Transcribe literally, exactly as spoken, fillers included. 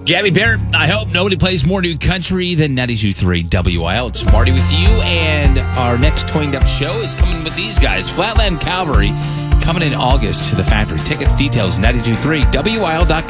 Gabby Barrett, I hope nobody plays more new country than ninety-two point three W I L. It's Marty with you, and our next Toined Up show is coming with these guys. Flatland Cavalry coming in August to the factory. Tickets, details, ninety-two point three W I L dot com.